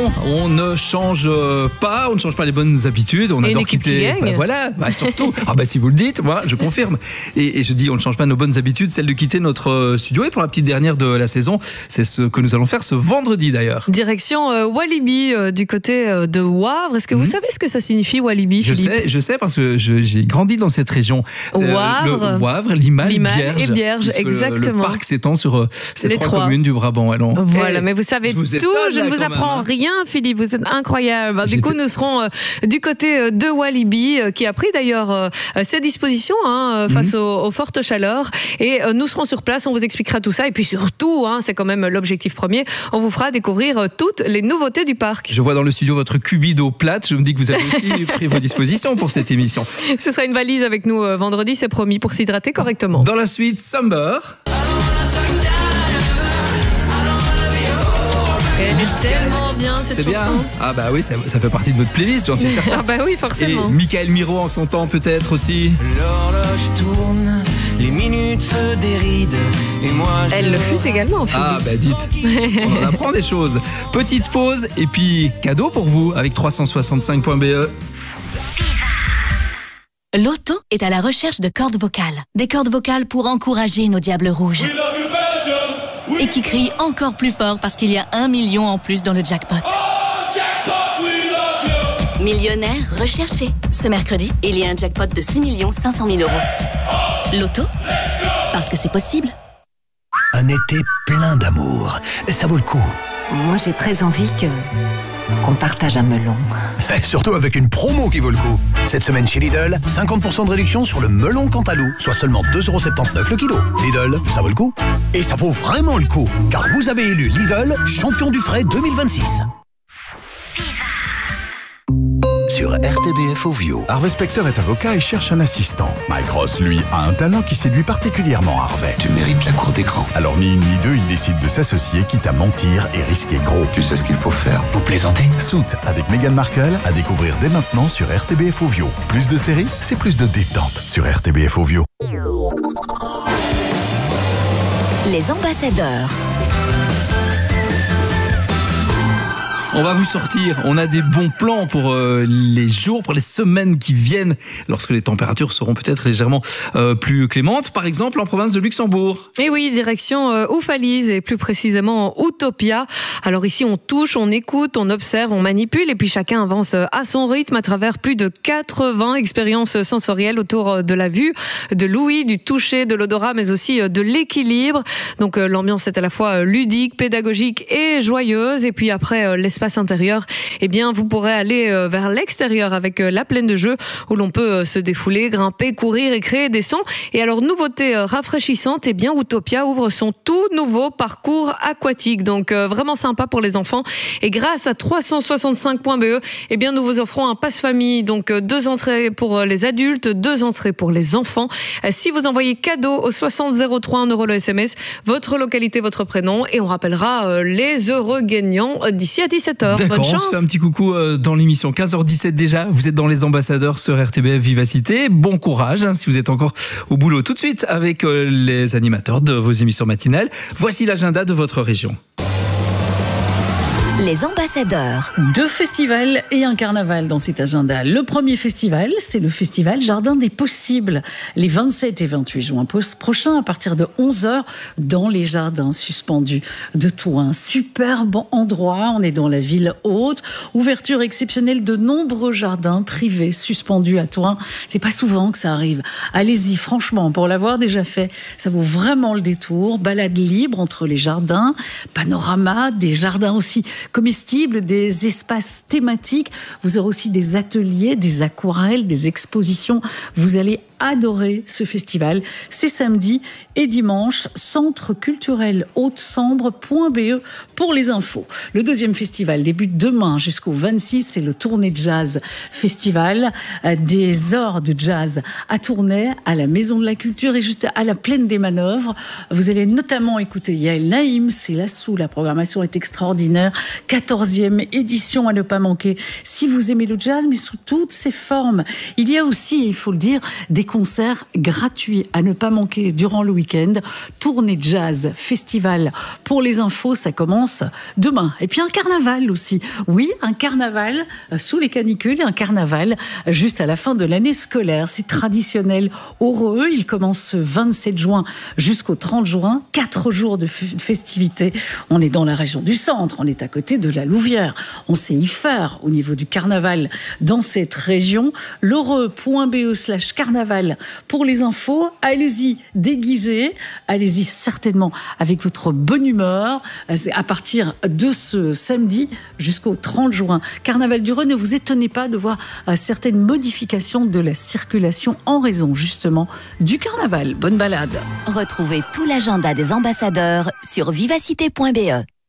non, on ne change pas, on ne change pas les bonnes habitudes. On adore quitter. Voilà, surtout. Si vous le dites, moi, je confirme. Et je dis, on ne change pas nos bonnes habitudes, celle de quitter notre studio. Et pour la petite dernière de la saison, c'est ce que nous allons faire ce vendredi d'ailleurs. Direction Walibi, du côté de Wavre. Est-ce que vous savez ce que ça signifie Walibi, Philippe ? Je sais parce que j'ai grandi dans cette région. Wavre, Limal et Bierge, exactement. Le parc s'étend sur ces trois communes du Brabant wallon. Voilà, mais vous savez tout, je ne vous apprends rien, Philippe, vous êtes incroyable. Du coup, nous serons du côté de Walibi, qui a pris d'ailleurs ses dispositions face aux fortes chaleurs. Et nous serons sur place, on vous expliquera tout ça. Et puis surtout, c'est quand même l'objectif premier, on vous fera découvrir toutes les nouveautés du parc. Je vois dans le studio votre cubi d'eau plate, je me dis que vous avez aussi pris vos dispositions pour cette émission. Ce sera une valise avec nous vendredi, c'est promis, pour s'hydrater correctement. Dans la suite, Summer. Elle est tellement bien cette chanson. Bien. Oui, ça fait partie de votre playlist, j'en suis certain. Oui, forcément. Et Michael Miro en son temps peut-être aussi. L'horloge tourne, les minutes se dérident et moi je... Elle le fut également, Philippe. Dites, on en apprend des choses. Petite pause et puis cadeau pour vous avec 365.be. Loto est à la recherche de cordes vocales. Des cordes vocales pour encourager nos diables rouges. Et qui crient encore plus fort parce qu'il y a 1 million en plus dans le jackpot. Millionnaire recherché. Ce mercredi, il y a un jackpot de 6 500 000 euros. Loto, parce que c'est possible. Un été plein d'amour. Ça vaut le coup. Moi, j'ai très envie qu'on partage un melon. Et surtout avec une promo qui vaut le coup. Cette semaine chez Lidl, 50% de réduction sur le melon Cantalou, soit seulement 2,79€ le kilo. Lidl, ça vaut le coup. Et ça vaut vraiment le coup, car vous avez élu Lidl champion du frais 2026. Sur RTBF Ovio. Harvey Specter est avocat et cherche un assistant. Mike Ross, lui, a un talent qui séduit particulièrement Harvey. Tu mérites la cour d'écran. Alors ni une ni deux, il décide de s'associer, quitte à mentir et risquer gros. Tu sais ce qu'il faut faire. Vous plaisantez ? Suits avec Meghan Markle à découvrir dès maintenant sur RTBF Ovio. Plus de séries, c'est plus de détente sur RTBF Ovio. Les ambassadeurs. On va vous sortir, on a des bons plans pour les jours, pour les semaines qui viennent, lorsque les températures seront peut-être légèrement plus clémentes, par exemple en province de Luxembourg. Et oui, direction Oufalise et plus précisément Utopia. Alors ici on touche, on écoute, on observe, on manipule et puis chacun avance à son rythme à travers plus de 80 expériences sensorielles autour de la vue, de l'ouïe, du toucher, de l'odorat mais aussi de l'équilibre. Donc l'ambiance est à la fois ludique, pédagogique et joyeuse et puis après l'espace intérieur, vous pourrez aller vers l'extérieur avec la plaine de jeux où l'on peut se défouler, grimper, courir et créer des sons. Et alors, nouveauté rafraîchissante, Utopia ouvre son tout nouveau parcours aquatique. Donc, vraiment sympa pour les enfants. Et grâce à 365.be, nous vous offrons un passe-famille. Donc, 2 entrées pour les adultes, 2 entrées pour les enfants. Si vous envoyez cadeau au 6003 €, le SMS, votre localité, votre prénom, et on rappellera les heureux gagnants d'ici à 17h. D'accord, on se fait un petit coucou dans l'émission 15h17 déjà. Vous êtes dans les ambassadeurs sur RTBF Vivacité. Bon courage si vous êtes encore au boulot. Tout de suite avec les animateurs de vos émissions matinales. Voici l'agenda de votre région. Les ambassadeurs. 2 festivals et un carnaval dans cet agenda. Le premier festival, c'est le festival Jardin des Possibles. Les 27 et 28 juin prochains, à partir de 11h, dans les jardins suspendus de Thouin. Superbe endroit, on est dans la ville haute. Ouverture exceptionnelle de nombreux jardins privés suspendus à Thouin. C'est pas souvent que ça arrive. Allez-y, franchement, pour l'avoir déjà fait, ça vaut vraiment le détour. Balade libre entre les jardins, panorama, des jardins aussi comestibles, des espaces thématiques. Vous aurez aussi des ateliers, des aquarelles, des expositions. Vous allez adorer ce festival. C'est samedi et dimanche, centre culturel Haute-Sambre.be pour les infos. Le deuxième festival débute demain jusqu'au 26, c'est le Tournai Jazz Festival. Des heures de jazz à Tournai, à la Maison de la Culture et juste à la Plaine des Manœuvres. Vous allez notamment écouter Yael Naïm, c'est Lassou, la programmation est extraordinaire. 14e édition à ne pas manquer. Si vous aimez le jazz, mais sous toutes ses formes. Il y a aussi, il faut le dire, des concerts gratuits à ne pas manquer durant le week-end. Tournée jazz, festival. Pour les infos, ça commence demain. Et puis un carnaval aussi. Oui, un carnaval sous les canicules, un carnaval juste à la fin de l'année scolaire. C'est traditionnel heureux. Il commence ce 27 juin jusqu'au 30 juin. 4 jours de festivités. On est dans la région du centre. On est à côté de la Louvière. On sait y faire au niveau du carnaval dans cette région. l'heureux.be/carnaval pour les infos. Allez-y déguisés. Allez-y certainement avec votre bonne humeur. À partir de ce samedi jusqu'au 30 juin. Carnaval du Rhône, ne vous étonnez pas de voir certaines modifications de la circulation en raison justement du carnaval. Bonne balade. Retrouvez tout l'agenda des ambassadeurs sur vivacité.be.